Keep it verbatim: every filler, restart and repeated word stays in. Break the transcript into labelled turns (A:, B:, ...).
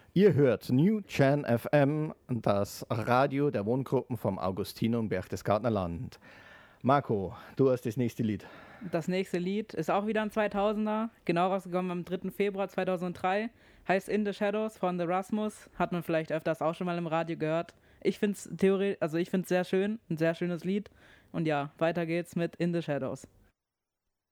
A: Ihr hört New Chan F M, das Radio der Wohngruppen vom Augustiner und Berchtesgadener Land. Marco, du hast das nächste Lied.
B: Das nächste Lied ist auch wieder ein zweitausender, genau rausgekommen am dritten Februar zweitausenddrei, heißt In the Shadows von The Rasmus, hat man vielleicht öfters auch schon mal im Radio gehört. Ich finde es theoretisch, also ich finde es sehr schön, ein sehr schönes Lied und ja, weiter geht's mit In the Shadows.